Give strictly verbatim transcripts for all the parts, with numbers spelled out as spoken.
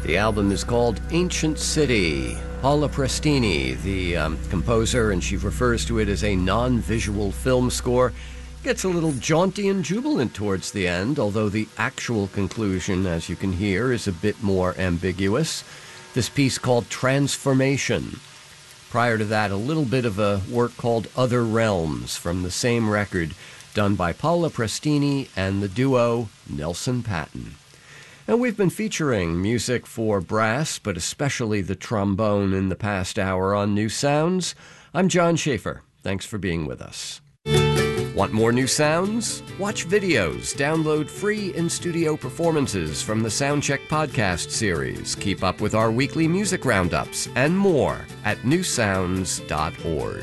The album is called Ancient City. Paula Prestini, the um, composer, and she refers to it as a non-visual film score, gets a little jaunty and jubilant towards the end, although the actual conclusion, as you can hear, is a bit more ambiguous. This piece called Transformation. Prior to that, a little bit of a work called Other Realms from the same record, done by Paula Prestini and the duo Nelson Patton. And we've been featuring music for brass, but especially the trombone in the past hour on New Sounds. I'm John Schaefer. Thanks for being with us. Want more new sounds? Watch videos, download free in-studio performances from the Soundcheck podcast series, keep up with our weekly music roundups, and more at new sounds dot org.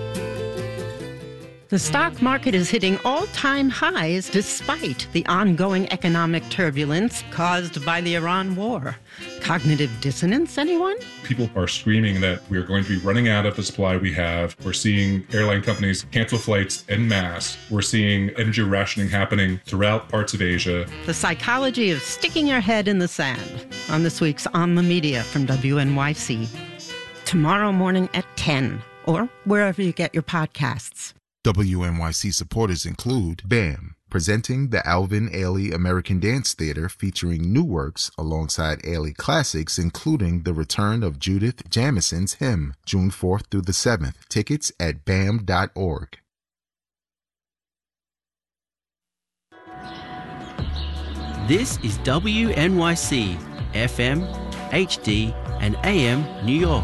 The stock market is hitting all-time highs despite the ongoing economic turbulence caused by the Iran war. Cognitive dissonance, anyone? People are screaming that we're going to be running out of the supply we have. We're seeing airline companies cancel flights en masse. We're seeing energy rationing happening throughout parts of Asia. The psychology of sticking your head in the sand on this week's On the Media from W N Y C. Tomorrow morning at ten, or wherever you get your podcasts. W N Y C supporters include BAM, presenting the Alvin Ailey American Dance Theater featuring new works alongside Ailey classics, including the return of Judith Jamison's Hymn, June fourth through the seventh. Tickets at B A M dot org. This is W N Y C, F M, H D, and A M New York.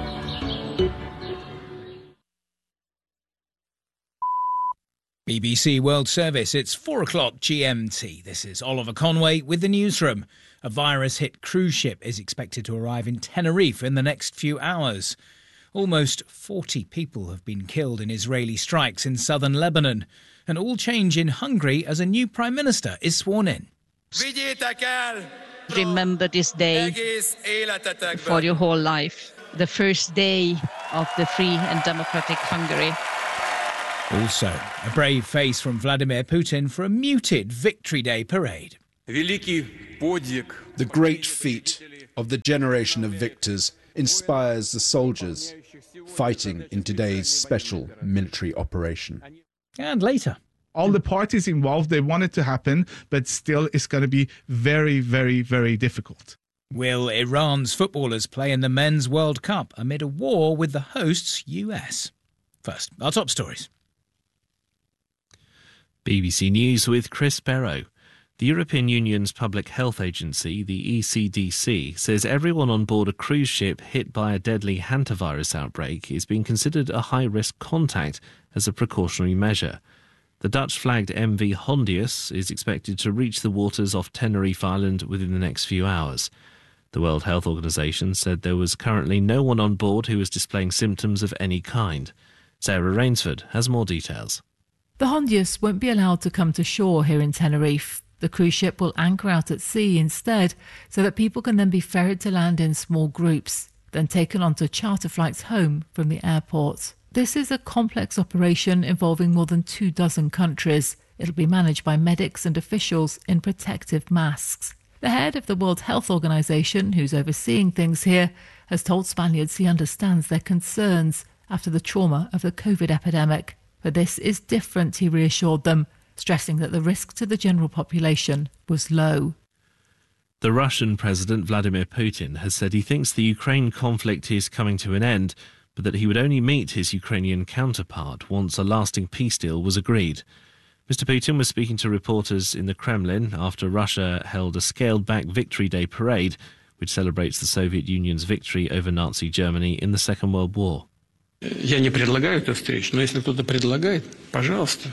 B B C World Service, it's four o'clock G M T. This is Oliver Conway with the newsroom. A virus-hit cruise ship is expected to arrive in Tenerife in the next few hours. Almost forty people have been killed in Israeli strikes in southern Lebanon. And all change in Hungary as a new Prime Minister is sworn in. Remember this day for your whole life. The first day of the free and democratic Hungary. Also, a brave face from Vladimir Putin for a muted Victory Day parade. The great feat of the generation of victors inspires the soldiers fighting in today's special military operation. And later. All the parties involved, they want it to happen, but still it's going to be very, very, very difficult. Will Iran's footballers play in the Men's World Cup amid a war with the hosts U S? First, our top stories. B B C News with Chris Barrow. The European Union's public health agency, the E C D C, says everyone on board a cruise ship hit by a deadly hantavirus outbreak is being considered a high-risk contact as a precautionary measure. The Dutch-flagged M V Hondius is expected to reach the waters off Tenerife Island within the next few hours. The World Health Organization said there was currently no one on board who was displaying symptoms of any kind. Sarah Rainsford has more details. The Hondius won't be allowed to come to shore here in Tenerife. The cruise ship will anchor out at sea instead, so that people can then be ferried to land in small groups, then taken onto charter flights home from the airport. This is a complex operation involving more than two dozen countries. It'll be managed by medics and officials in protective masks. The head of the World Health Organization, who's overseeing things here, has told Spaniards he understands their concerns after the trauma of the COVID epidemic. But this is different, he reassured them, stressing that the risk to the general population was low. The Russian President Vladimir Putin has said he thinks the Ukraine conflict is coming to an end, but that he would only meet his Ukrainian counterpart once a lasting peace deal was agreed. Mister Putin was speaking to reporters in the Kremlin after Russia held a scaled-back Victory Day parade, which celebrates the Soviet Union's victory over Nazi Germany in the Second World War. Я не предлагаю эту встречу, но если кто-то предлагает, пожалуйста.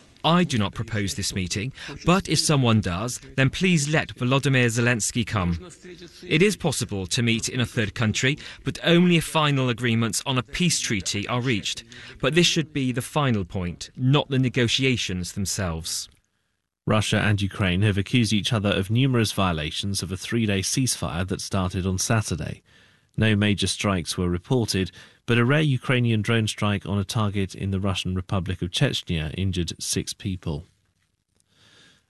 I do not propose this meeting, but if someone does, then please let Volodymyr Zelensky come. It is possible to meet in a third country, but only if final agreements on a peace treaty are reached. But this should be the final point, not the negotiations themselves. Russia and Ukraine have accused each other of numerous violations of a three-day ceasefire that started on Saturday. No major strikes were reported, but a rare Ukrainian drone strike on a target in the Russian Republic of Chechnya injured six people.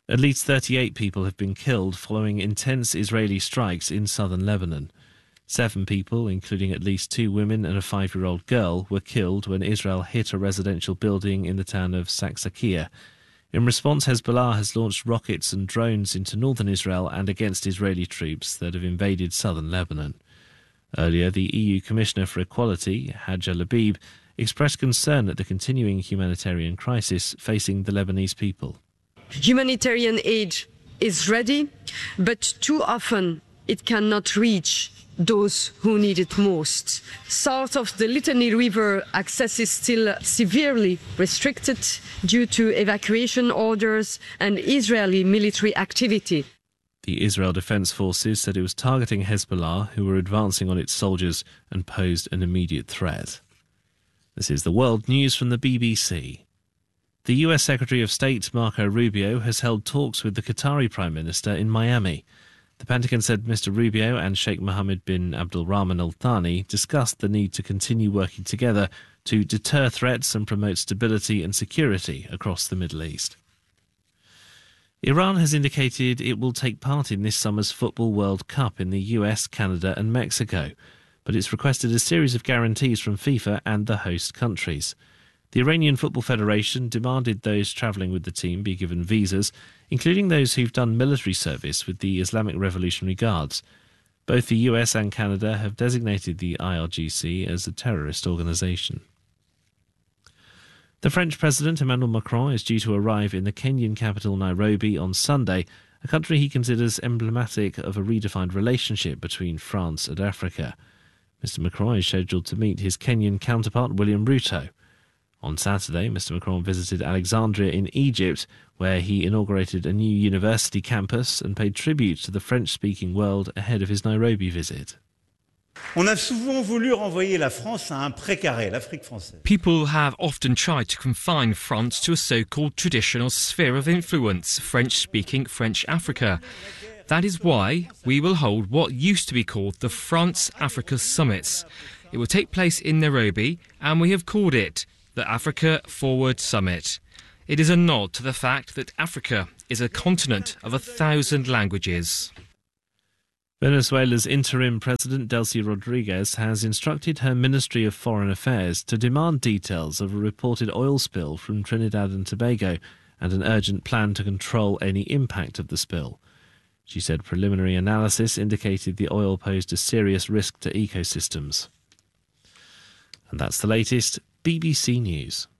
At least thirty-eight people have been killed following intense Israeli strikes in southern Lebanon. Seven people, including at least two women and a five-year-old girl, were killed when Israel hit a residential building in the town of Saksakia. In response, Hezbollah has launched rockets and drones into northern Israel and against Israeli troops that have invaded southern Lebanon. Earlier, the E U Commissioner for Equality, Hadja Labib, expressed concern at the continuing humanitarian crisis facing the Lebanese people. Humanitarian aid is ready, but too often it cannot reach those who need it most. South of the Litani River, access is still severely restricted due to evacuation orders and Israeli military activity. The Israel Defense Forces said it was targeting Hezbollah, who were advancing on its soldiers and posed an immediate threat. This is the World News from the B B C. The U S Secretary of State Marco Rubio has held talks with the Qatari Prime Minister in Miami. The Pentagon said Mister Rubio and Sheikh Mohammed bin Abdulrahman Al Thani discussed the need to continue working together to deter threats and promote stability and security across the Middle East. Iran has indicated it will take part in this summer's Football World Cup in the U S, Canada and Mexico, but it's requested a series of guarantees from FIFA and the host countries. The Iranian Football Federation demanded those travelling with the team be given visas, including those who've done military service with the Islamic Revolutionary Guards. Both the U S and Canada have designated the I R G C as a terrorist organisation. The French President Emmanuel Macron is due to arrive in the Kenyan capital Nairobi on Sunday, a country he considers emblematic of a redefined relationship between France and Africa. Mister Macron is scheduled to meet his Kenyan counterpart William Ruto. On Saturday, Mister Macron visited Alexandria in Egypt, where he inaugurated a new university campus and paid tribute to the French-speaking world ahead of his Nairobi visit. People have often tried to confine France to a so-called traditional sphere of influence, French-speaking French Africa. That is why we will hold what used to be called the France-Africa Summits. It will take place in Nairobi, and we have called it the Africa Forward Summit. It is a nod to the fact that Africa is a continent of a thousand languages. Venezuela's interim president Delcy Rodriguez has instructed her Ministry of Foreign Affairs to demand details of a reported oil spill from Trinidad and Tobago and an urgent plan to control any impact of the spill. She said preliminary analysis indicated the oil posed a serious risk to ecosystems. And that's the latest B B C News.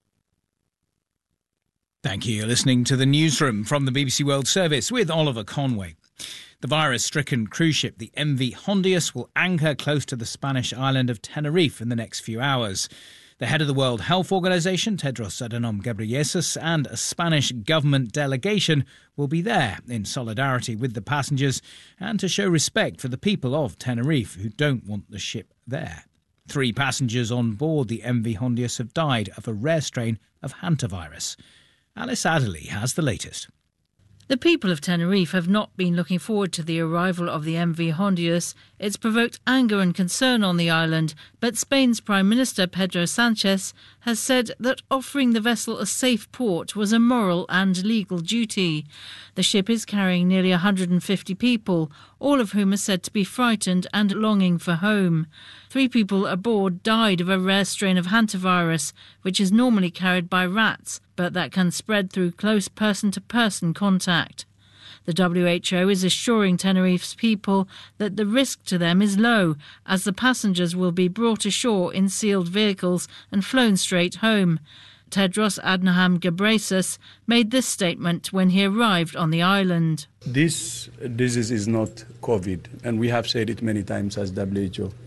Thank you. You're listening to the Newsroom from the B B C World Service with Oliver Conway. The virus-stricken cruise ship, the M V Hondius, will anchor close to the Spanish island of Tenerife in the next few hours. The head of the World Health Organization, Tedros Adhanom Ghebreyesus, and a Spanish government delegation will be there in solidarity with the passengers and to show respect for the people of Tenerife who don't want the ship there. Three passengers on board the M V Hondius have died of a rare strain of hantavirus. Alice Adderley has the latest. The people of Tenerife have not been looking forward to the arrival of the M V Hondius. It's provoked anger and concern on the island, but Spain's Prime Minister Pedro Sanchez has said that offering the vessel a safe port was a moral and legal duty. The ship is carrying nearly one hundred fifty people, all of whom are said to be frightened and longing for home. Three people aboard died of a rare strain of hantavirus, which is normally carried by rats, but that can spread through close person-to-person contact. The W H O is assuring Tenerife's people that the risk to them is low, as the passengers will be brought ashore in sealed vehicles and flown straight home. Tedros Adhanom Ghebreyesus made this statement when he arrived on the island. This disease is not COVID, and we have said it many times as W H O.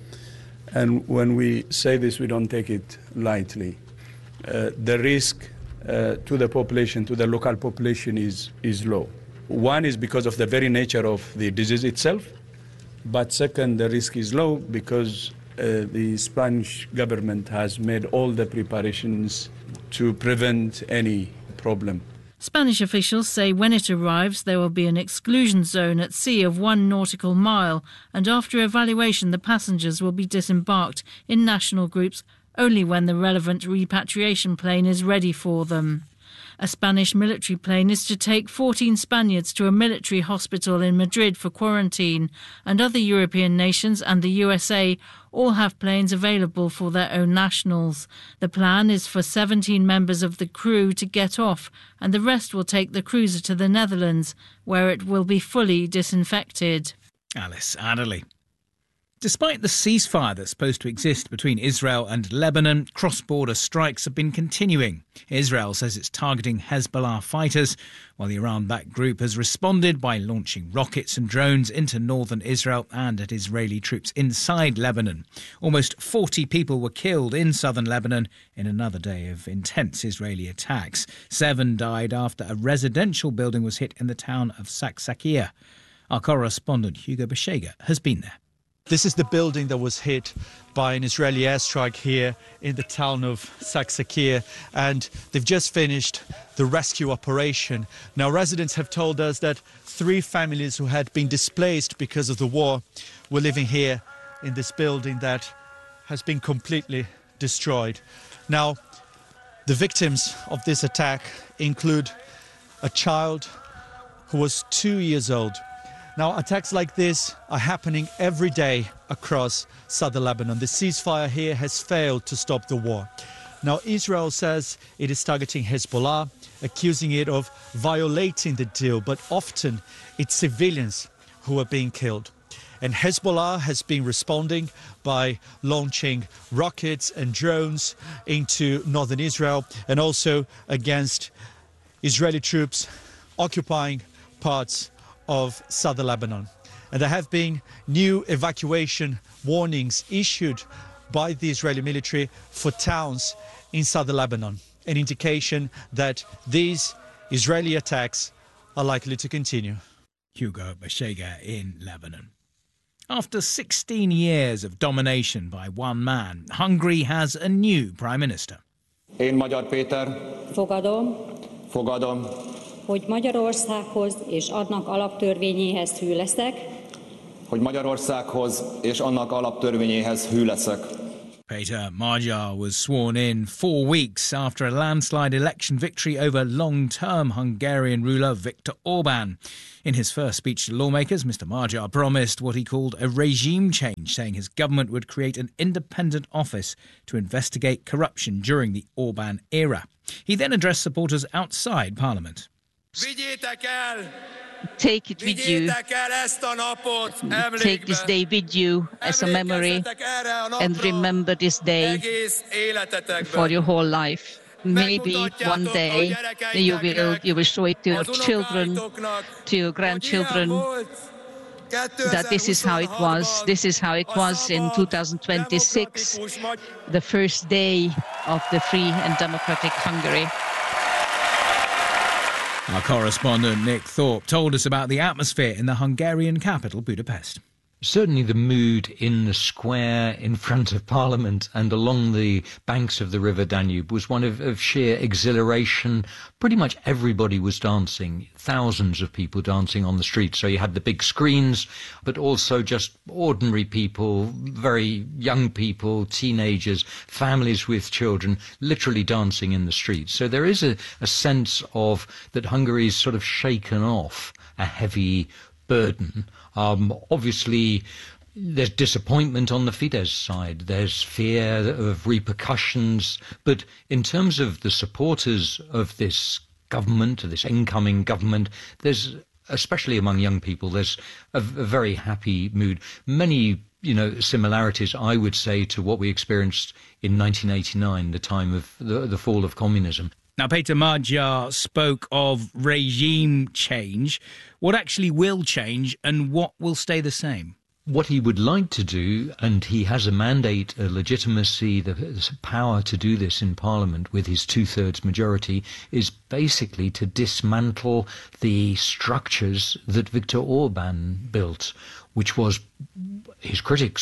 And when we say this, we don't take it lightly. Uh, the risk uh, to the population, to the local population, is, is low. One is because of the very nature of the disease itself, but second, the risk is low because uh, the Spanish government has made all the preparations to prevent any problem. Spanish officials say when it arrives there will be an exclusion zone at sea of one nautical mile, and after evaluation the passengers will be disembarked in national groups only when the relevant repatriation plane is ready for them. A Spanish military plane is to take fourteen Spaniards to a military hospital in Madrid for quarantine, and other European nations and the U S A all have planes available for their own nationals. The plan is for seventeen members of the crew to get off, and the rest will take the cruiser to the Netherlands, where it will be fully disinfected. Alice Adderley. Despite the ceasefire that's supposed to exist between Israel and Lebanon, cross-border strikes have been continuing. Israel says it's targeting Hezbollah fighters, while the Iran-backed group has responded by launching rockets and drones into northern Israel and at Israeli troops inside Lebanon. Almost forty people were killed in southern Lebanon in another day of intense Israeli attacks. Seven died after a residential building was hit in the town of Saksakia. Our correspondent Hugo Beshega has been there. This is the building that was hit by an Israeli airstrike here in the town of Saksakia, and they've just finished the rescue operation. Now, residents have told us that three families who had been displaced because of the war were living here in this building that has been completely destroyed. Now, the victims of this attack include a child who was two years old. Now, attacks like this are happening every day across southern Lebanon. The ceasefire here has failed to stop the war. Now, Israel says it is targeting Hezbollah, accusing it of violating the deal, but often it's civilians who are being killed. And Hezbollah has been responding by launching rockets and drones into northern Israel and also against Israeli troops occupying parts of southern Lebanon. And there have been new evacuation warnings issued by the Israeli military for towns in southern Lebanon, an indication that these Israeli attacks are likely to continue. Hugo Beshega in Lebanon. After sixteen years of domination by one man, Hungary has a new prime minister. Én Magyar Péter. Fogadom. Fogadom. Hogy Magyarországhoz és annak alaptörvényéhez hű leszek. Hogy Magyarországhoz és annak alaptörvényéhez hű leszek. Péter Magyar was sworn in four weeks after a landslide election victory over long-term Hungarian ruler Viktor Orbán. In his first speech to lawmakers, Mister Magyar promised what he called a regime change, saying his government would create an independent office to investigate corruption during the Orbán era. He then addressed supporters outside Parliament. Take it with you. Take this day with you as a memory and remember this day for your whole life. Maybe one day you will you will show it to your children, to your grandchildren, that this is how it was. This is how it was in two thousand twenty-six, the first day of the free and democratic Hungary. Our correspondent Nick Thorpe told us about the atmosphere in the Hungarian capital, Budapest. Certainly the mood in the square in front of Parliament and along the banks of the River Danube was one of, of sheer exhilaration. Pretty much everybody was dancing, thousands of people dancing on the streets. So you had the big screens, but also just ordinary people, very young people, teenagers, families with children, literally dancing in the streets. So there is a, a sense of that Hungary's sort of shaken off a heavy burden. Um, obviously, there's disappointment on the Fidesz side. There's fear of repercussions. But in terms of the supporters of this government, of this incoming government, there's, especially among young people, there's a, a very happy mood. Many, you know, similarities, I would say, to what we experienced in nineteen eighty-nine, the time of the, the fall of communism. Now, Péter Magyar spoke of regime change. What actually will change and what will stay the same? What he would like to do, and he has a mandate, a legitimacy, the power to do this in Parliament with his two-thirds majority, is basically to dismantle the structures that Viktor Orbán built, which was, his critics what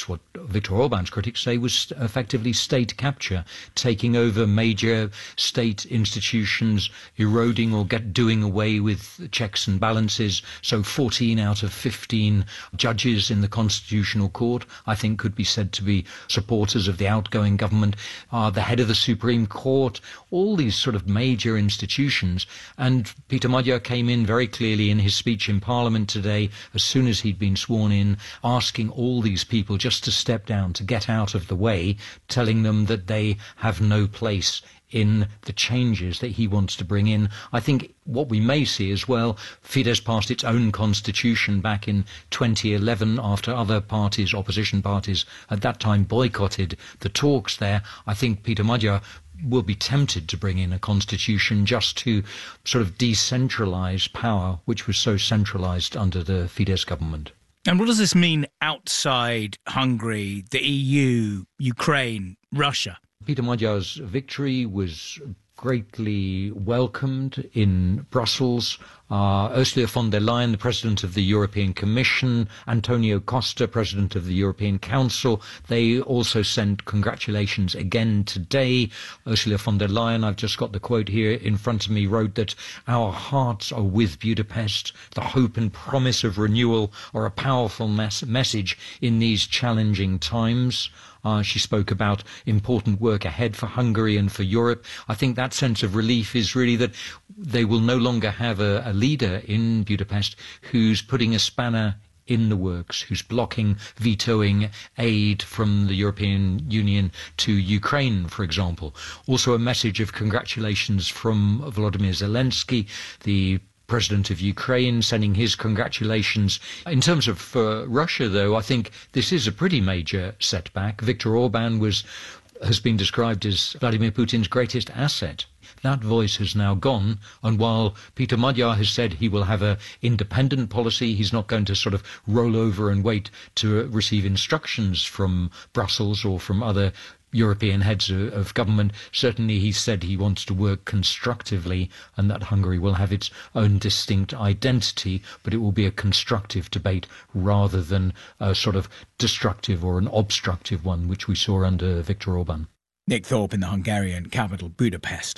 Viktor Orban's critics say was effectively state capture, taking over major state institutions, eroding or get doing away with checks and balances. So fourteen out of fifteen judges in the Constitutional Court, I think, could be said to be supporters of the outgoing government. Uh, the head of the Supreme Court, all these sort of major institutions. And Peter Magyar came in very clearly in his speech in Parliament today, as soon as he'd been sworn in, asking all these people just to step down, to get out of the way, telling them that they have no place in the changes that he wants to bring in. I think what we may see as well, Fidesz passed its own constitution back in twenty eleven after other parties, opposition parties, at that time boycotted the talks there. I think Peter Magyar will be tempted to bring in a constitution just to sort of decentralise power, which was so centralised under the Fidesz government. And what does this mean outside Hungary, the E U, Ukraine, Russia? Peter Magyar's victory was greatly welcomed in Brussels. Uh, Ursula von der Leyen, the President of the European Commission, Antonio Costa, President of the European Council, they also sent congratulations again today. Ursula von der Leyen, I've just got the quote here in front of me, wrote that our hearts are with Budapest. The hope and promise of renewal are a powerful mes- message in these challenging times. Uh, she spoke about important work ahead for Hungary and for Europe. I think that sense of relief is really that they will no longer have a, a leader in Budapest who's putting a spanner in the works, who's blocking, vetoing aid from the European Union to Ukraine, for example. Also a message of congratulations from Volodymyr Zelensky, the President of Ukraine, sending his congratulations. In terms of uh, Russia, though, I think this is a pretty major setback. Viktor Orban was has been described as Vladimir Putin's greatest asset. That voice has now gone, and while Peter Magyar has said he will have an independent policy, he's not going to sort of roll over and wait to receive instructions from Brussels or from other European heads of government. Certainly he said he wants to work constructively and that Hungary will have its own distinct identity, but it will be a constructive debate rather than a sort of destructive or an obstructive one, which we saw under Viktor Orban. Nick Thorpe in the Hungarian capital, Budapest.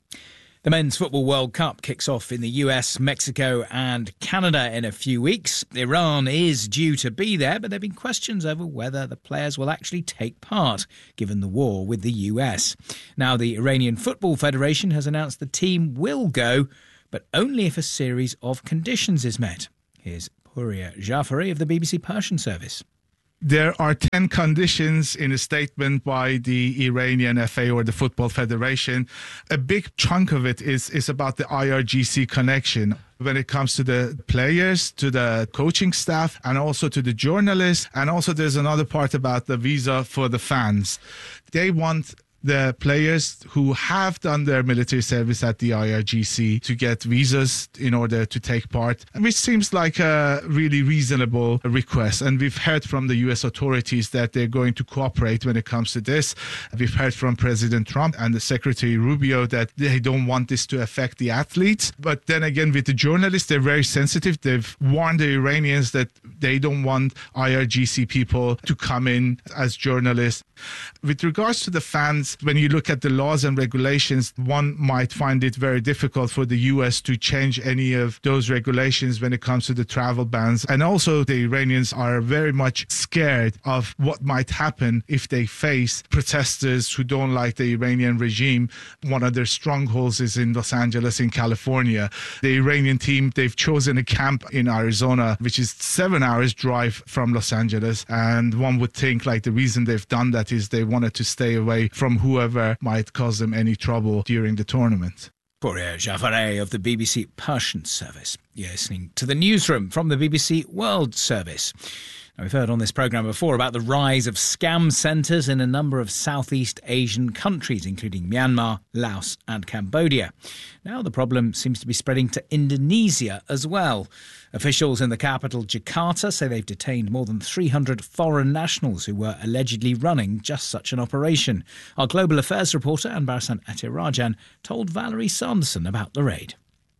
The Men's Football World Cup kicks off in the U S, Mexico and Canada in a few weeks. Iran is due to be there, but there have been questions over whether the players will actually take part, given the war with the U S. Now, the Iranian Football Federation has announced the team will go, but only if a series of conditions is met. Here's Pouria Jafari of the B B C Persian Service. There are ten conditions in a statement by the Iranian F A or the Football Federation. A big chunk of it is, is about the I R G C connection when it comes to the players, to the coaching staff, and also to the journalists. And also there's another part about the visa for the fans. They want the players who have done their military service at the I R G C to get visas in order to take part, which seems like a really reasonable request. And we've heard from the U S authorities that they're going to cooperate when it comes to this. We've heard from President Trump and the Secretary Rubio that they don't want this to affect the athletes. But then again, with the journalists, they're very sensitive. They've warned the Iranians that they don't want I R G C people to come in as journalists. With regards to the fans, when you look at the laws and regulations, one might find it very difficult for the U S to change any of those regulations when it comes to the travel bans. And also the Iranians are very much scared of what might happen if they face protesters who don't like the Iranian regime. One of their strongholds is in Los Angeles, in California. The Iranian team, they've chosen a camp in Arizona, which is seven hours drive from Los Angeles. And one would think like the reason they've done that is they wanted to stay away from whoever might cause them any trouble during the tournament. Pouria Jafari of the B B C Persian Service. You're listening to the newsroom from the B B C World Service. Now, we've heard on this programme before about the rise of scam centres in a number of Southeast Asian countries, including Myanmar, Laos and Cambodia. Now the problem seems to be spreading to Indonesia as well. Officials in the capital, Jakarta, say they've detained more than three hundred foreign nationals who were allegedly running just such an operation. Our global affairs reporter, Anbarasan Atirajan, told Valerie Sanderson about the raid.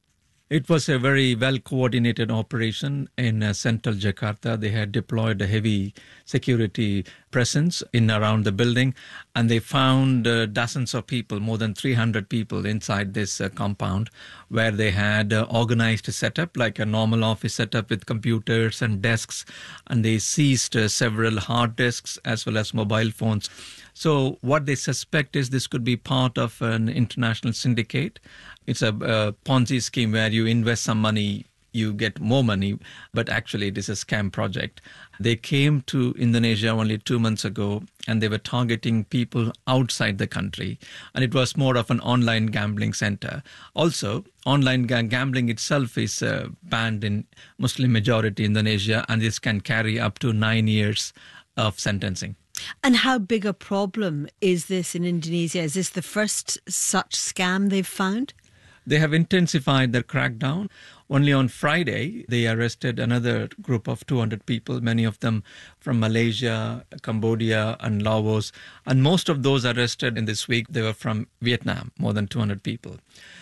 It was a very well-coordinated operation in uh, central Jakarta. They had deployed a heavy security presence in around the building, and they found uh, dozens of people, more than three hundred people inside this uh, compound, where they had uh, organized a setup like a normal office setup with computers and desks, and they seized uh, several hard disks as well as mobile phones. So what they suspect is this could be part of an international syndicate. It's a, a Ponzi scheme where you invest some money, you get more money, but actually it is a scam project. They came to Indonesia only two months ago, and they were targeting people outside the country. And it was more of an online gambling center. Also, online ga- gambling itself is uh, banned in Muslim majority Indonesia, and this can carry up to nine years of sentencing. And how big a problem is this in Indonesia? Is this the first such scam they've found? They have intensified their crackdown. Only on Friday, they arrested another group of two hundred people, many of them from Malaysia, Cambodia, and Laos. And most of those arrested in this week, they were from Vietnam, more than two hundred people.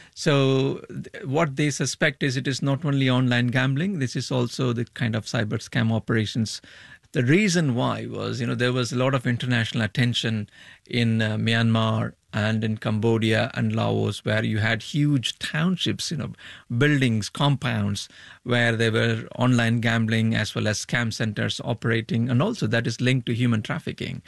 So what they suspect is it is not only online gambling, this is also the kind of cyber scam operations. The reason why was, you know, there was a lot of international attention in uh, Myanmar and in Cambodia and Laos, where you had huge townships, you know, buildings, compounds, where there were online gambling as well as scam centers operating, and also that is linked to human trafficking.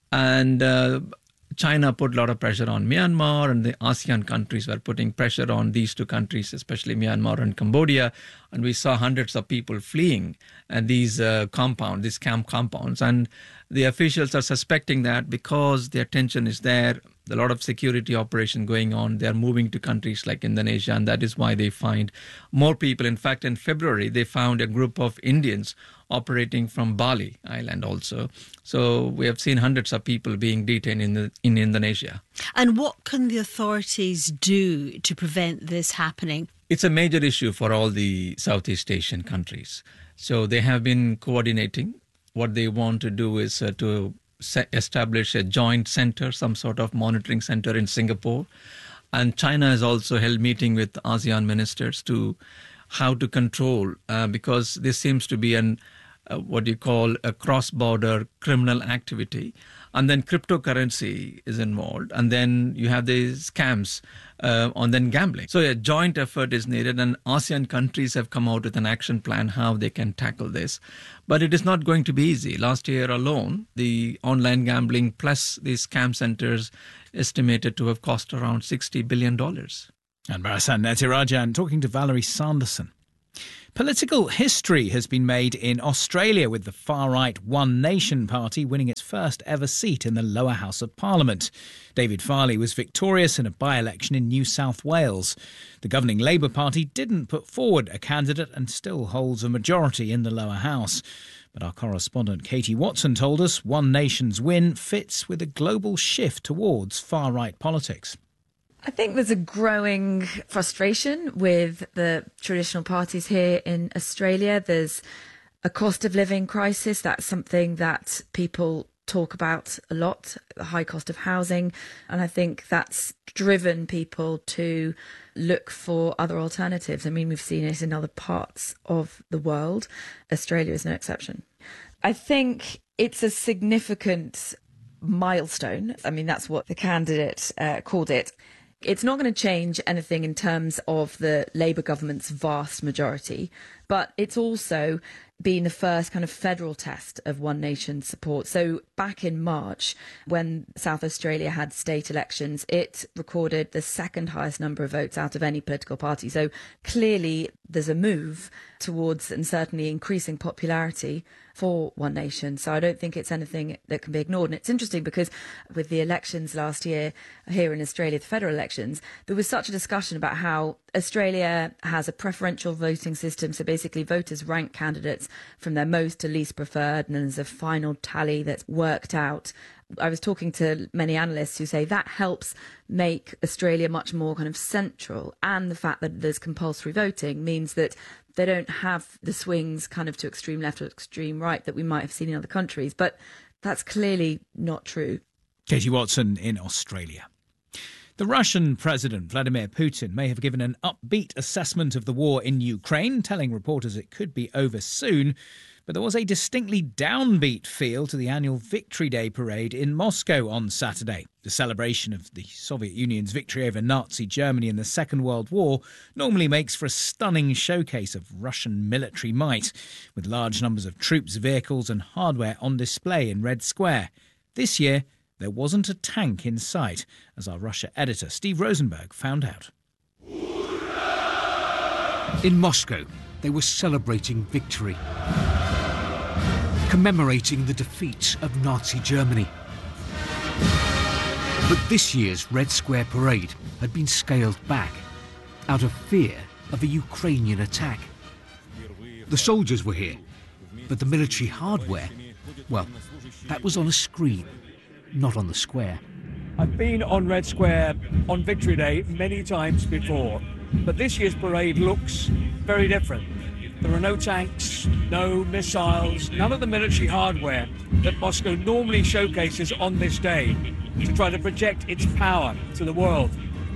And uh, China put a lot of pressure on Myanmar, and the ASEAN countries were putting pressure on these two countries, especially Myanmar and Cambodia. And we saw hundreds of people fleeing and these uh, compounds, these camp compounds. And the officials are suspecting that because the attention is there, a lot of security operation going on, they're moving to countries like Indonesia, and that is why they find more people. In fact, in February, they found a group of Indians operating from Bali Island also. So we have seen hundreds of people being detained in the, in Indonesia. And what can the authorities do to prevent this happening? It's a major issue for all the Southeast Asian countries. So they have been coordinating. What they want to do is uh, to establish a joint center, some sort of monitoring center in Singapore. And China has also held meeting with ASEAN ministers to how to control, uh, because this seems to be an uh, what you call a cross-border criminal activity. And then cryptocurrency is involved. And then you have these scams uh, on then gambling. So a joint effort is needed, and ASEAN countries have come out with an action plan how they can tackle this. But it is not going to be easy. Last year alone, the online gambling plus these scam centers estimated to have cost around sixty billion dollars. And Barasan Natirajan talking to Valerie Sanderson. Political history has been made in Australia, with the far-right One Nation party winning its first ever seat in the lower house of Parliament. David Farley was victorious in a by-election in New South Wales. The governing Labour Party didn't put forward a candidate and still holds a majority in the lower house. But our correspondent Katie Watson told us One Nation's win fits with a global shift towards far-right politics. I think there's a growing frustration with the traditional parties here in Australia. There's a cost of living crisis. That's something that people talk about a lot, the high cost of housing. And I think that's driven people to look for other alternatives. I mean, we've seen it in other parts of the world. Australia is no exception. I think it's a significant milestone. I mean, that's what the candidate uh, called it. It's not going to change anything in terms of the Labour government's vast majority, but it's also been the first kind of federal test of One Nation support. So back in March, when South Australia had state elections, it recorded the second highest number of votes out of any political party. So clearly there's a move towards, and certainly increasing popularity for One Nation. So I don't think it's anything that can be ignored. And it's interesting because with the elections last year here in Australia, the federal elections, there was such a discussion about how Australia has a preferential voting system. So basically voters rank candidates from their most to least preferred, and then there's a final tally that's worked out. I was talking to many analysts who say that helps make Australia much more kind of central, and the fact that there's compulsory voting means that they don't have the swings kind of to extreme left or extreme right that we might have seen in other countries. But that's clearly not true. Katie Watson in Australia. The Russian President Vladimir Putin may have given an upbeat assessment of the war in Ukraine, telling reporters it could be over soon. But there was a distinctly downbeat feel to the annual Victory Day parade in Moscow on Saturday. The celebration of the Soviet Union's victory over Nazi Germany in the Second World War normally makes for a stunning showcase of Russian military might, with large numbers of troops, vehicles and hardware on display in Red Square. This year, there wasn't a tank in sight, as our Russia editor Steve Rosenberg found out. In Moscow, they were celebrating victory, commemorating the defeat of Nazi Germany. But this year's Red Square parade had been scaled back out of fear of a Ukrainian attack. The soldiers were here, but the military hardware, well, that was on a screen, not on the square. I've been on Red Square on Victory Day many times before, but this year's parade looks very different. There are no tanks, no missiles, none of the military hardware that Moscow normally showcases on this day to try to project its power to the world.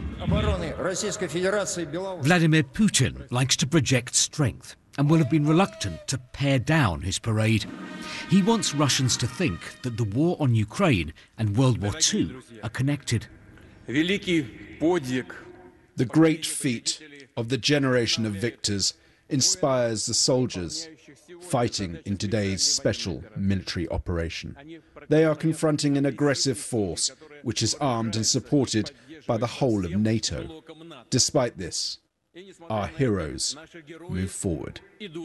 Vladimir Putin likes to project strength and will have been reluctant to pare down his parade. He wants Russians to think that the war on Ukraine and World War Two are connected. The great feat of the generation of victors inspires the soldiers fighting in today's special military operation. They are confronting an aggressive force which is armed and supported by the whole of NATO. Despite this, our heroes move forward.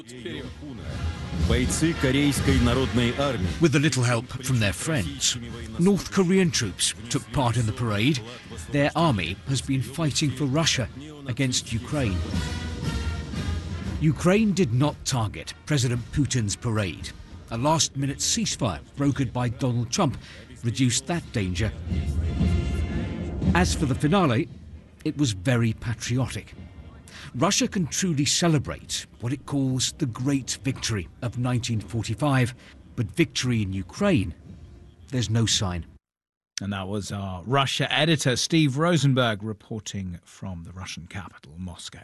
With a little help from their friends, North Korean troops took part in the parade. Their army has been fighting for Russia against Ukraine. Ukraine did not target President Putin's parade. A last-minute ceasefire brokered by Donald Trump reduced that danger. As for the finale, it was very patriotic. Russia can truly celebrate what it calls the Great Victory of nineteen forty-five, but victory in Ukraine, there's no sign. And that was our Russia editor, Steve Rosenberg, reporting from the Russian capital, Moscow.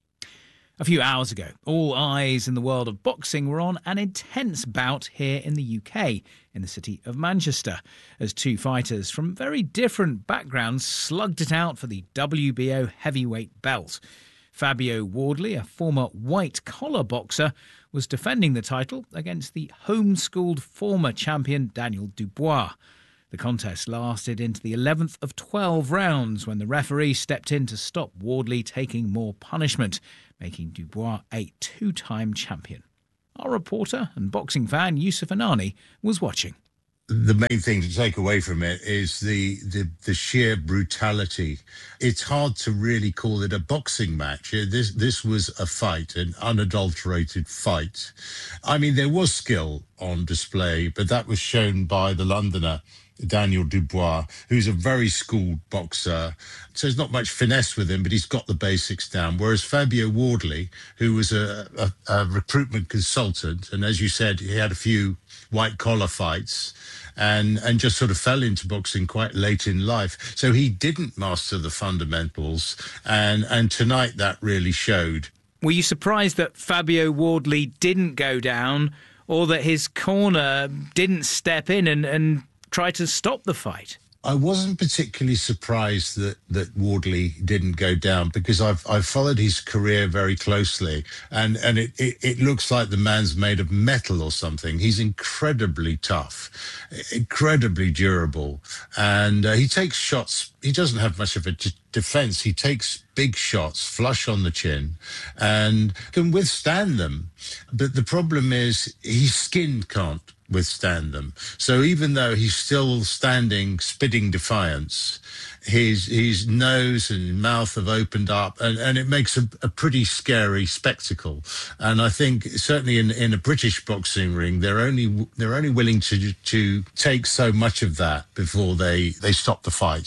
A few hours ago, all eyes in the world of boxing were on an intense bout here in the U K, in the city of Manchester, as two fighters from very different backgrounds slugged it out for the W B O heavyweight belt. Fabio Wardley, a former white-collar boxer, was defending the title against the homeschooled former champion Daniel Dubois. The contest lasted into the eleventh of twelve rounds when the referee stepped in to stop Wardley taking more punishment, making Dubois a two-time champion. Our reporter and boxing fan Yusuf Anani was watching. The main thing to take away from it is the, the the sheer brutality. It's hard to really call it a boxing match. This this was a fight, an unadulterated fight. I mean, there was skill on display, but that was shown by the Londoner, Daniel Dubois, who's a very schooled boxer. So there's not much finesse with him, but he's got the basics down. Whereas Fabio Wardley, who was a, a, a recruitment consultant, and as you said, he had a few white-collar fights and, and just sort of fell into boxing quite late in life. So he didn't master the fundamentals, and, and tonight that really showed. Were you surprised that Fabio Wardley didn't go down, or that his corner didn't step in and, and try to stop the fight? I wasn't particularly surprised that, that Wardley didn't go down, because I've I've followed his career very closely, and, and it, it, it looks like the man's made of metal or something. He's incredibly tough, incredibly durable, and uh, he takes shots. He doesn't have much of a d- defense. He takes big shots, flush on the chin, and can withstand them. But the problem is his skin can't withstand them. So even though he's still standing, spitting defiance, his his nose and mouth have opened up, and, and it makes a, a pretty scary spectacle. And I think certainly in, in a British boxing ring, they're only they're only willing to to take so much of that before they, they stop the fight. So if there's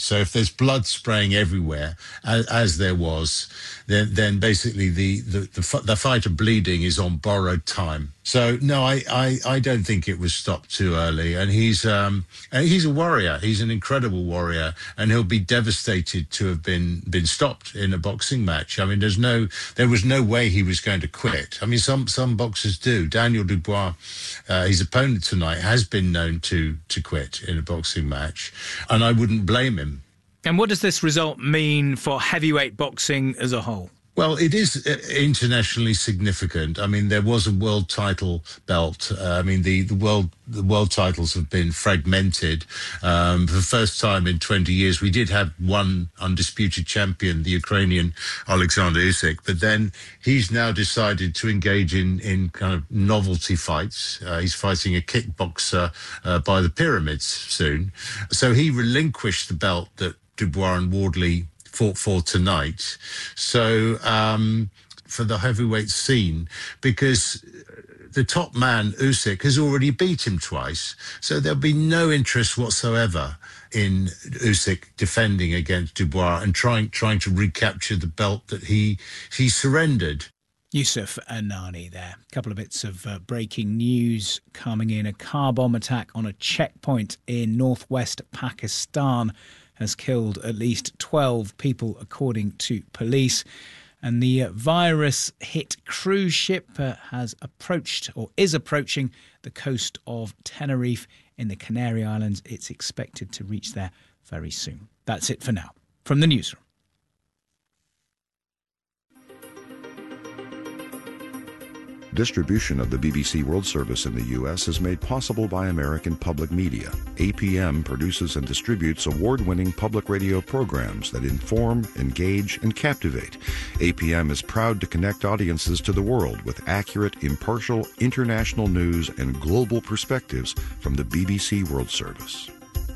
there's blood spraying everywhere, as, as there was, then then basically the the, the the fight of bleeding is on borrowed time. So no, I, I, I don't think it was stopped too early. And he's um he's a warrior. He's an incredible warrior, and he'll be devastated to have been been stopped in a boxing match. I mean, there's no there was no way he was going to quit. I mean, some some boxers do. Daniel Dubois, uh, his opponent tonight, has been known to to quit in a boxing match, and I wouldn't blame him. And what does this result mean for heavyweight boxing as a whole? Well, it is internationally significant. I mean, there was a world title belt. Uh, I mean, the, the world the world titles have been fragmented. Um, for the first time in twenty years, we did have one undisputed champion, the Ukrainian Alexander Usyk, but then he's now decided to engage in, in kind of novelty fights. Uh, he's fighting a kickboxer uh, by the pyramids soon. So he relinquished the belt that Dubois and Wardley fought for tonight. So um, for the heavyweight scene, because the top man, Usyk, has already beat him twice. So there'll be no interest whatsoever in Usyk defending against Dubois and trying trying to recapture the belt that he he surrendered. Yusuf Anani there. A couple of bits of uh, breaking news coming in. A car bomb attack on a checkpoint in northwest Pakistan has killed at least twelve people, according to police. And the uh, virus-hit cruise ship uh, has approached, or is approaching, the coast of Tenerife in the Canary Islands. It's expected to reach there very soon. That's it for now. From the newsroom. Distribution of the B B C World Service in the U S is made possible by American Public Media. A P M produces and distributes award-winning public radio programs that inform, engage, and captivate. A P M is proud to connect audiences to the world with accurate, impartial, international news and global perspectives from the B B C World Service.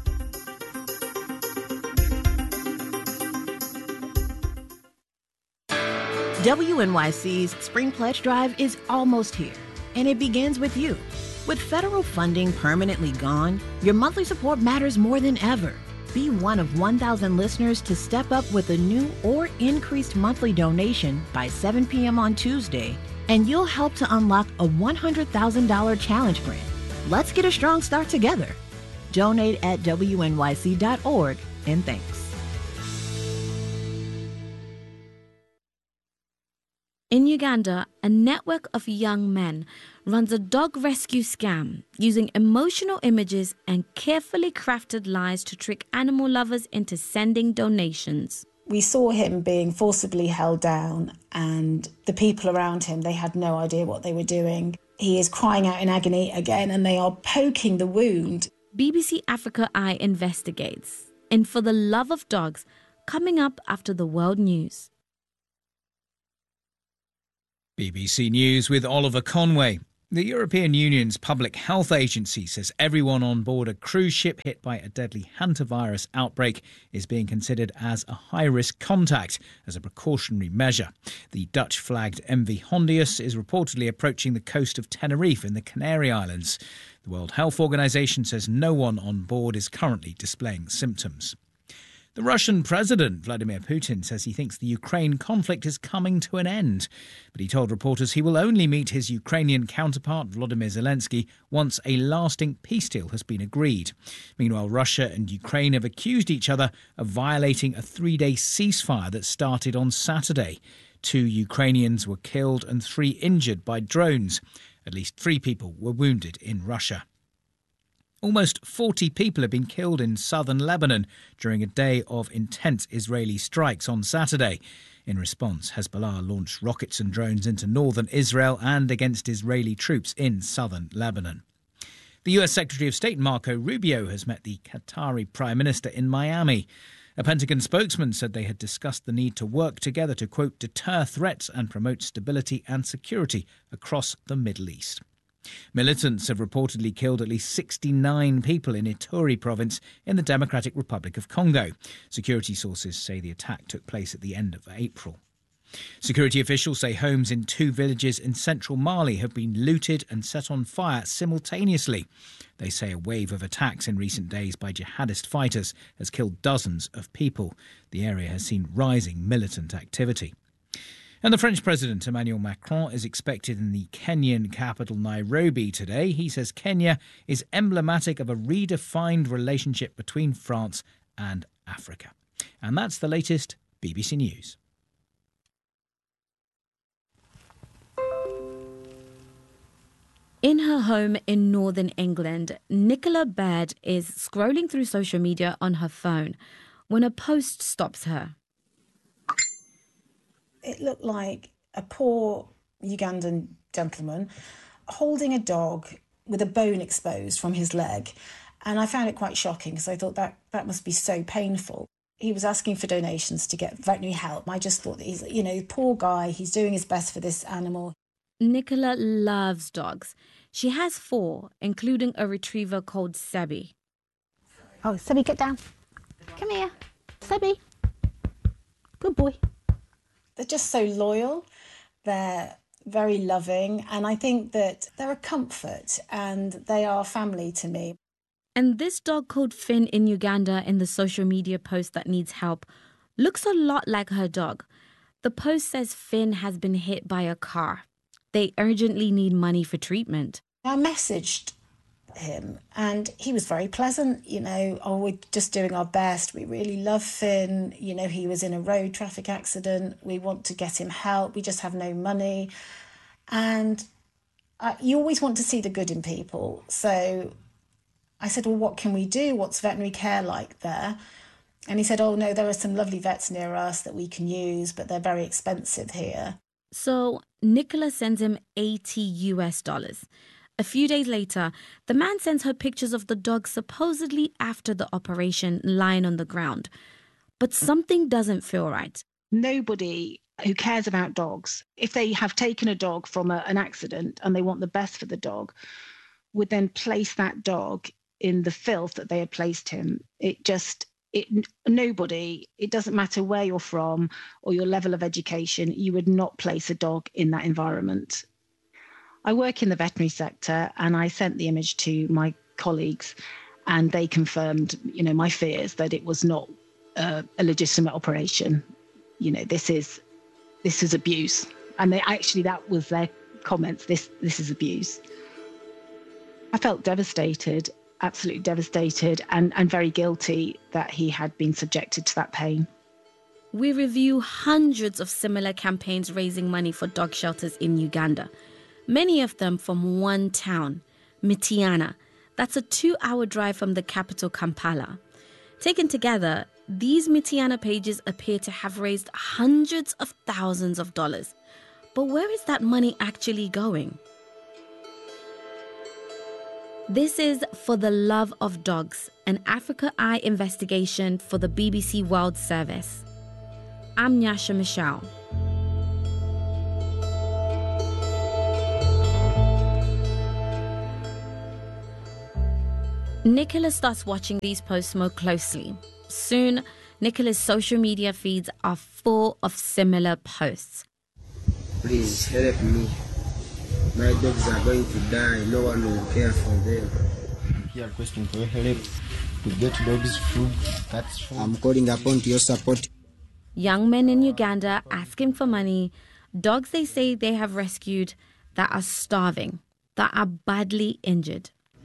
W N Y C's Spring Pledge Drive is almost here, and it begins with you. With federal funding permanently gone, your monthly support matters more than ever. Be one of one thousand listeners to step up with a new or increased monthly donation by seven p.m. on Tuesday, and you'll help to unlock a one hundred thousand dollars challenge grant. Let's get a strong start together. Donate at W N Y C dot org, and thanks. In Uganda, a network of young men runs a dog rescue scam using emotional images and carefully crafted lies to trick animal lovers into sending donations. We saw him being forcibly held down, and the people around him, they had no idea what they were doing. He is crying out in agony again, and they are poking the wound. B B C Africa Eye investigates. And For the Love of Dogs, coming up after the world news. B B C News with Oliver Conway. The European Union's Public Health Agency says everyone on board a cruise ship hit by a deadly hantavirus outbreak is being considered as a high-risk contact as a precautionary measure. The Dutch-flagged M V Hondius is reportedly approaching the coast of Tenerife in the Canary Islands. The World Health Organization says no one on board is currently displaying symptoms. The Russian President, Vladimir Putin, says he thinks the Ukraine conflict is coming to an end. But he told reporters he will only meet his Ukrainian counterpart, Volodymyr Zelensky, once a lasting peace deal has been agreed. Meanwhile, Russia and Ukraine have accused each other of violating a three-day ceasefire that started on Saturday. Two Ukrainians were killed and three injured by drones. At least three people were wounded in Russia. Almost forty people have been killed in southern Lebanon during a day of intense Israeli strikes on Saturday. In response, Hezbollah launched rockets and drones into northern Israel and against Israeli troops in southern Lebanon. The U S Secretary of State Marco Rubio has met the Qatari Prime Minister in Miami. A Pentagon spokesman said they had discussed the need to work together to, quote, deter threats and promote stability and security across the Middle East. Militants have reportedly killed at least sixty-nine people in Ituri province in the Democratic Republic of Congo. Security sources say the attack took place at the end of April. Security officials say homes in two villages in central Mali have been looted and set on fire simultaneously. They say a wave of attacks in recent days by jihadist fighters has killed dozens of people. The area has seen rising militant activity. And the French President Emmanuel Macron is expected in the Kenyan capital Nairobi today. He says Kenya is emblematic of a redefined relationship between France and Africa. And that's the latest B B C News. In her home in northern England, Nicola Baird is scrolling through social media on her phone when a post stops her. It looked like a poor Ugandan gentleman holding a dog with a bone exposed from his leg. And I found it quite shocking because I thought that that must be so painful. He was asking for donations to get veterinary help. I just thought that he's, you know, poor guy, he's doing his best for this animal. Nicola loves dogs. She has four, including a retriever called Sebi. Oh, Sebi, get down. Come here. Sebi. Good boy. They're just so loyal. They're very loving. And I think that they're a comfort and they are family to me. And this dog called Finn in Uganda in the social media post that needs help looks a lot like her dog. The post says Finn has been hit by a car. They urgently need money for treatment. I messaged him and he was very pleasant. You know, oh, we're just doing our best. We really love Finn. You know, he was in a road traffic accident. We want to get him help. We just have no money. And uh, you always want to see the good in people. So I said, well, what can we do? What's veterinary care like there? And he said, oh, no, there are some lovely vets near us that we can use, but they're very expensive here. So Nicola sends him eighty US dollars. A few days later, the man sends her pictures of the dog supposedly after the operation lying on the ground. But something doesn't feel right. Nobody who cares about dogs, if they have taken a dog from a, an accident and they want the best for the dog, would then place that dog in the filth that they had placed him. It just... It, nobody, it doesn't matter where you're from or your level of education, you would not place a dog in that environment. I work in the veterinary sector and I sent the image to my colleagues and they confirmed, you know, my fears that it was not uh, a legitimate operation. You know, this is this is abuse. And they actually, that was their comments, this this is abuse. I felt devastated. Absolutely devastated and, and very guilty that he had been subjected to that pain. We review hundreds of similar campaigns raising money for dog shelters in Uganda, many of them from one town, Mityana. That's a two-hour drive from the capital, Kampala. Taken together, these Mityana pages appear to have raised hundreds of thousands of dollars. But where is that money actually going? This is For the Love of Dogs, an Africa Eye investigation for the B B C World Service. I'm Nyasha Michelle. Nicola starts watching these posts more closely. Soon, Nicola's social media feeds are full of similar posts. Please help me. My dogs are going to die. No one will care for them. I'm here requesting for your help to get dogs food. That's food. I'm calling upon to your support. Young men in Uganda asking for money. Dogs they say they have rescued that are starving, that are badly injured.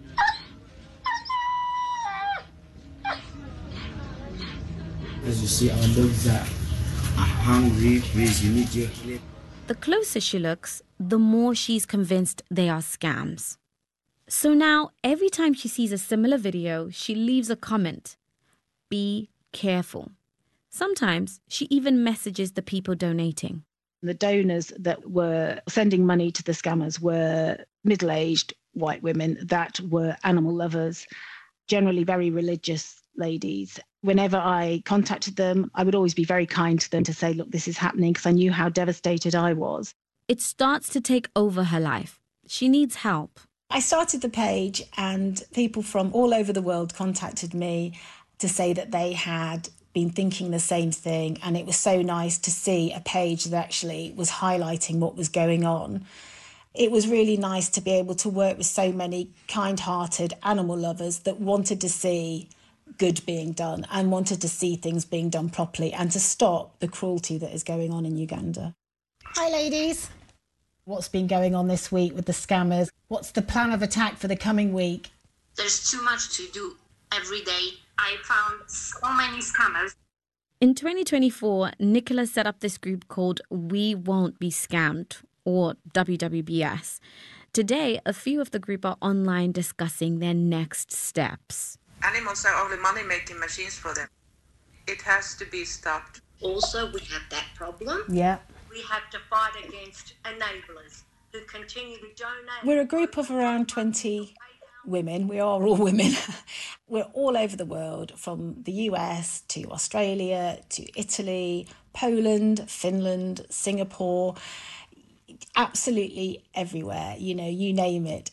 As you see, our dogs are, are hungry. Please, you need your help. The closer she looks, the more she's convinced they are scams. So now, every time she sees a similar video, she leaves a comment. Be careful. Sometimes she even messages the people donating. The donors that were sending money to the scammers were middle-aged white women that were animal lovers, generally very religious ladies. Whenever I contacted them, I would always be very kind to them to say, look, this is happening, because I knew how devastated I was. It starts to take over her life. She needs help. I started the page and people from all over the world contacted me to say that they had been thinking the same thing, and it was so nice to see a page that actually was highlighting what was going on. It was really nice to be able to work with so many kind-hearted animal lovers that wanted to see good being done and wanted to see things being done properly and to stop the cruelty that is going on in Uganda. Hi, ladies. What's been going on this week with the scammers? What's the plan of attack for the coming week? There's too much to do every day. I found so many scammers. In twenty twenty-four, Nicola set up this group called We Won't Be Scammed, or W W B S. Today, a few of the group are online discussing their next steps. Animals are only money-making machines for them. It has to be stopped. Also, we have that problem. Yeah. We have to fight against enablers who continue to donate. We're a group of around twenty women. We are all women. We're all over the world, from the U S to Australia to Italy, Poland, Finland, Singapore, absolutely everywhere, you know, you name it.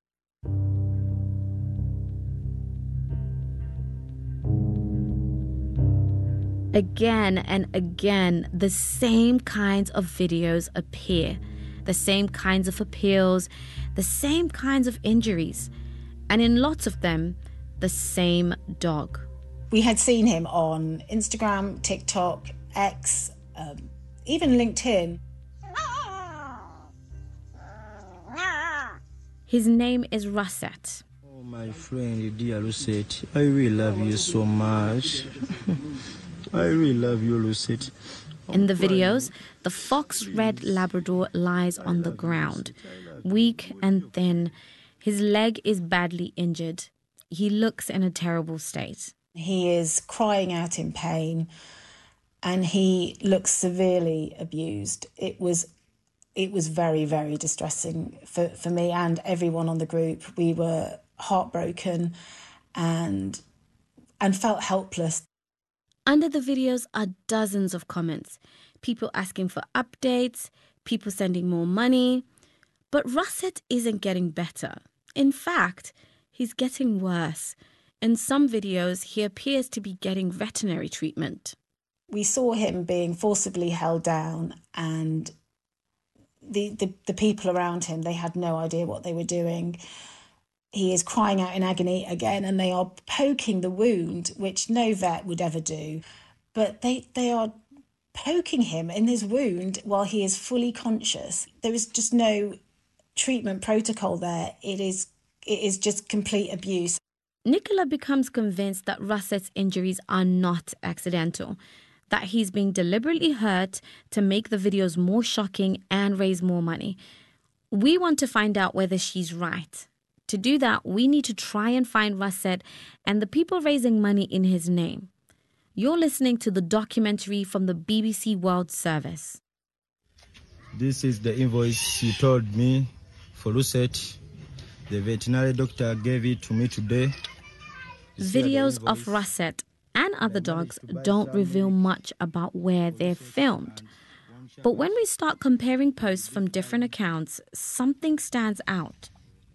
Again and again, the same kinds of videos appear, the same kinds of appeals, the same kinds of injuries, and in lots of them, the same dog. We had seen him on Instagram, TikTok, X, um, even LinkedIn. His name is Russet. Oh, my friend, dear Lucette, I really love you so much. I really love you, Lucette. In the videos, the fox red Labrador lies on the ground, weak and thin. His leg is badly injured. He looks in a terrible state. He is crying out in pain, and he looks severely abused. It was it was very, very distressing for, for me and everyone on the group. We were heartbroken and and felt helpless. Under the videos are dozens of comments. People asking for updates, people sending more money. But Russet isn't getting better. In fact, he's getting worse. In some videos, he appears to be getting veterinary treatment. We saw him being forcibly held down, and the, the, the people around him, they had no idea what they were doing. He is crying out in agony again, and they are poking the wound, which no vet would ever do. But they, they are poking him in his wound while he is fully conscious. There is just no treatment protocol there. It is, it is just complete abuse. Nicola becomes convinced that Russet's injuries are not accidental, that he's being deliberately hurt to make the videos more shocking and raise more money. We want to find out whether she's right. To do that, we need to try and find Russet and the people raising money in his name. You're listening to the documentary from the B B C World Service. This is the invoice you told me for Lucette. The veterinary doctor gave it to me today. Videos of Russet and other dogs don't reveal much about where they're filmed. But when we start comparing posts from different accounts, something stands out.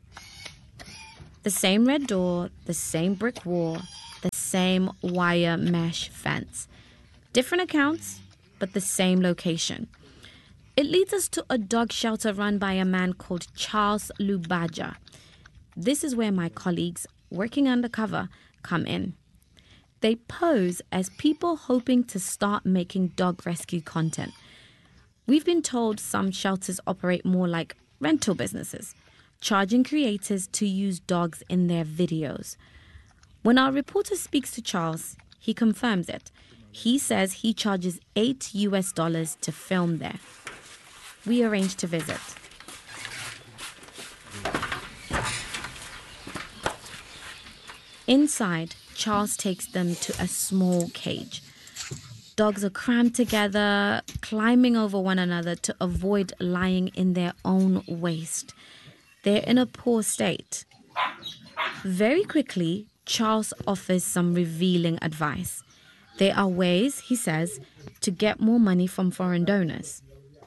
The same red door, the same brick wall, the same wire mesh fence. Different accounts, but the same location. It leads us to a dog shelter run by a man called Charles Lubaja. This is where my colleagues, working undercover, come in. They pose as people hoping to start making dog rescue content. We've been told some shelters operate more like rental businesses, charging creators to use dogs in their videos. When our reporter speaks to Charles, he confirms it. He says he charges eight U S dollars to film there. We arranged to visit. Inside, Charles takes them to a small cage. Dogs are crammed together, climbing over one another to avoid lying in their own waste. They're in a poor state. Very quickly, Charles offers some revealing advice. There are ways, he says, to get more money from foreign donors.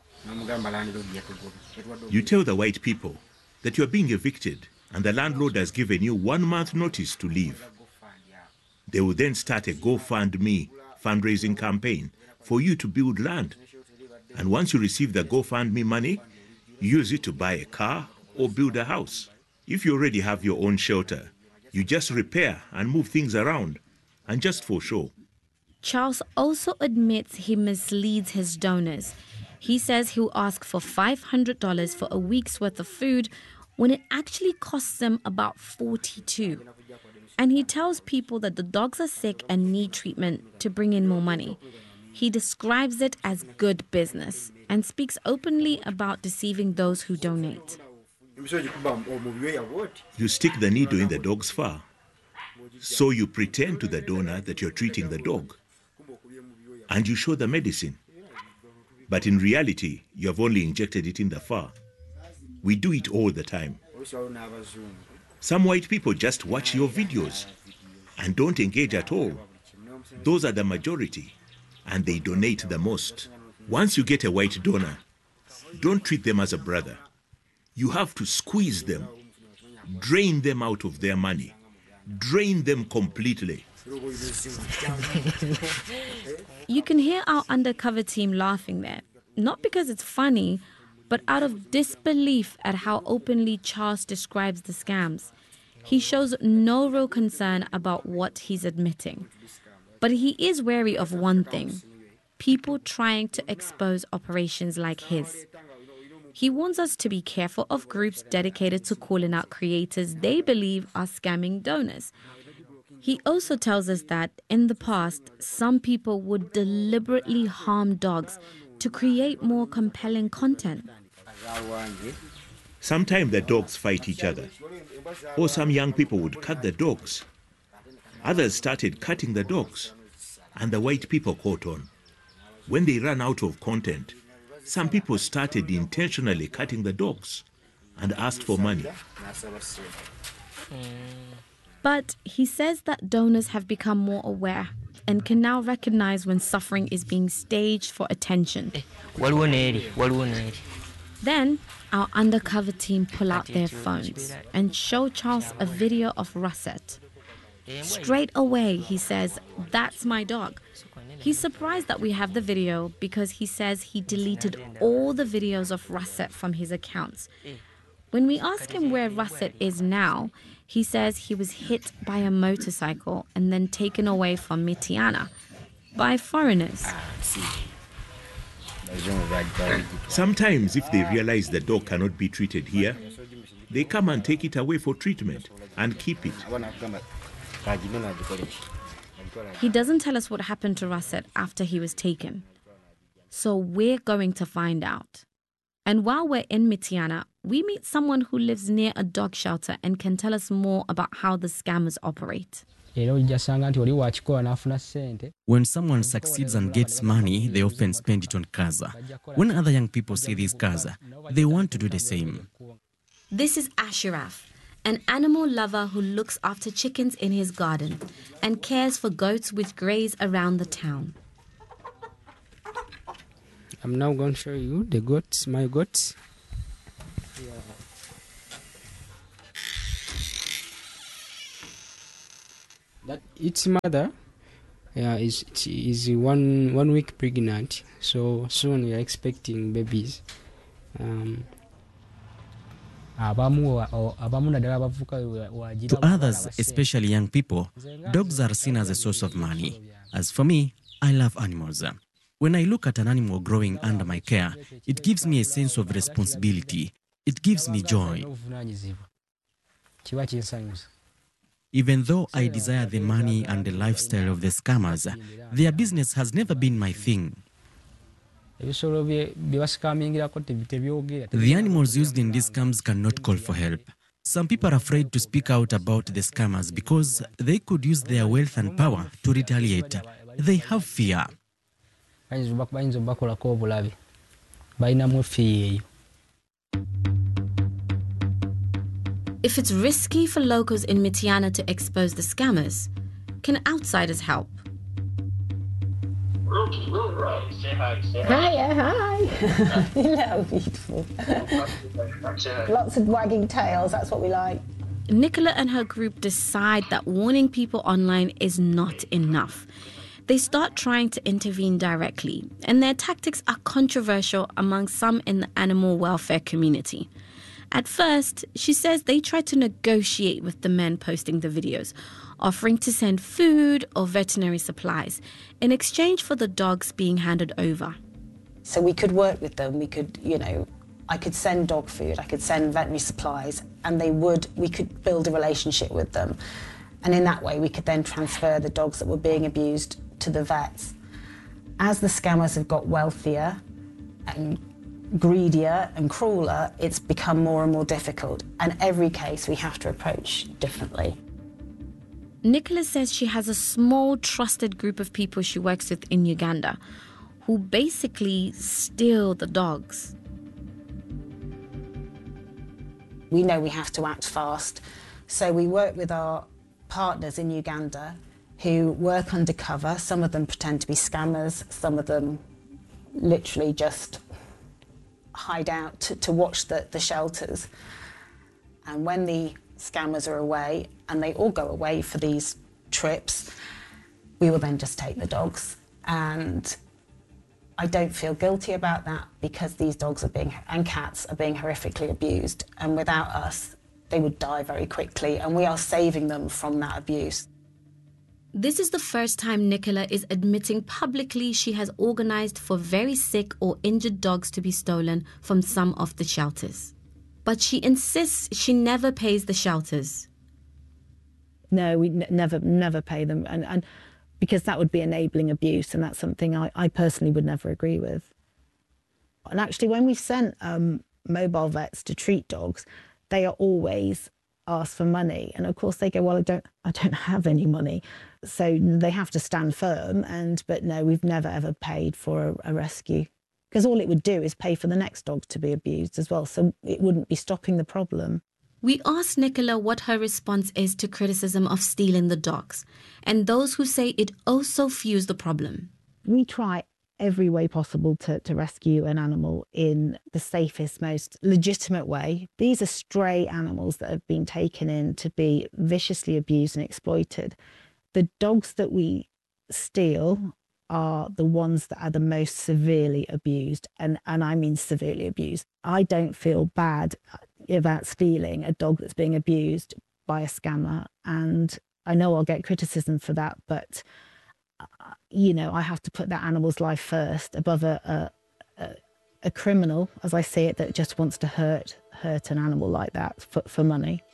You tell the white people that you are being evicted and the landlord has given you one month notice to leave. They will then start a GoFundMe fundraising campaign for you to build land. And once you receive the GoFundMe money, use it to buy a car or build a house. If you already have your own shelter, you just repair and move things around, and just for show. Charles also admits he misleads his donors. He says he'll ask for five hundred dollars for a week's worth of food when it actually costs them about forty-two dollars. And he tells people that the dogs are sick and need treatment to bring in more money. He describes it as good business and speaks openly about deceiving those who donate. You stick the needle in the dog's fur. So you pretend to the donor that you're treating the dog. And you show the medicine. But in reality, you have only injected it in the fur. We do it all the time. Some white people just watch your videos and don't engage at all. Those are the majority, and they donate the most. Once you get a white donor, don't treat them as a brother. You have to squeeze them, drain them out of their money, drain them completely. You can hear our undercover team laughing there, not because it's funny, but out of disbelief at how openly Charles describes the scams. He shows no real concern about what he's admitting. But he is wary of one thing: people trying to expose operations like his. He warns us to be careful of groups dedicated to calling out creators they believe are scamming donors. He also tells us that, in the past, some people would deliberately harm dogs to create more compelling content. Sometimes the dogs fight each other, or some young people would cut the dogs. Others started cutting the dogs, and the white people caught on. When they ran out of content, some people started intentionally cutting the dogs and asked for money. But he says that donors have become more aware and can now recognize when suffering is being staged for attention. Then, our undercover team pull out their phones and show Charles a video of Russet. Straight away, he says, "That's my dog." He's surprised that we have the video because he says he deleted all the videos of Russet from his accounts. When we ask him where Russet is now, he says he was hit by a motorcycle and then taken away from Mityana by foreigners. Sometimes, if they realize the dog cannot be treated here, they come and take it away for treatment and keep it. He doesn't tell us what happened to Russet after he was taken. So we're going to find out. And while we're in Mityana, we meet someone who lives near a dog shelter and can tell us more about how the scammers operate. When someone succeeds and gets money, they often spend it on Kaza. When other young people see this Kaza, they want to do the same. This is Ashraf, an animal lover who looks after chickens in his garden and cares for goats which graze around the town. I'm now going to show you the goats, my goats. That its mother yeah, is is one one week pregnant, so soon we are expecting babies. Um, To others, especially young people, dogs are seen as a source of money. As for me, I love animals. When I look at an animal growing under my care, it gives me a sense of responsibility. It gives me joy. Even though I desire the money and the lifestyle of the scammers, their business has never been my thing. The animals used in these scams cannot call for help. Some people are afraid to speak out about the scammers because they could use their wealth and power to retaliate. They have fear. If it's risky for locals in Mityana to expose the scammers, can outsiders help? Hiya, hi. Hello, beautiful. Lots of wagging tails, that's what we like. Nicola and her group decide that warning people online is not enough. they start trying to intervene directly, and their tactics are controversial among some in the animal welfare community. At first, she says they try to negotiate with the men posting the videos, offering to send food or veterinary supplies in exchange for the dogs being handed over. So we could work with them, we could, you know, I could send dog food, I could send veterinary supplies, and they would, we could build a relationship with them. And in that way, we could then transfer the dogs that were being abused to the vets. As the scammers have got wealthier and greedier and crueler, it's become more and more difficult. And every case we have to approach differently. Nicola says she has a small, trusted group of people she works with in Uganda who basically steal the dogs. We know we have to act fast, so we work with our partners in Uganda who work undercover. Some of them pretend to be scammers, some of them literally just hide out to, to watch the, the shelters. And when the scammers are away, and they all go away for these trips, we will then just take the dogs. And I don't feel guilty about that because these dogs are being, and cats are being horrifically abused. And without us, they would die very quickly. And we are saving them from that abuse. This is the first time Nicola is admitting publicly she has organised for very sick or injured dogs to be stolen from some of the shelters. But she insists she never pays the shelters. No, we n- never never pay them, and, and because that would be enabling abuse, and that's something I, I personally would never agree with. And actually, when we sent um, mobile vets to treat dogs, they are always asked for money, and of course they go, well, I don't, I don't have any money, so they have to stand firm. And but no, we've never ever paid for a, a rescue, because all it would do is pay for the next dog to be abused as well, so it wouldn't be stopping the problem. We asked Nicola what her response is to criticism of stealing the dogs, and those who say it also fuels the problem. We try every way possible to, to rescue an animal in the safest, most legitimate way. These are stray animals that have been taken in to be viciously abused and exploited. The dogs that we steal are the ones that are the most severely abused, and, and I mean severely abused. I don't feel bad about stealing a dog that's being abused by a scammer, and I know I'll get criticism for that, but uh, you know, I have to put that animal's life first above a, a, a, a criminal, as I see it, that just wants to hurt hurt an animal like that for, for money.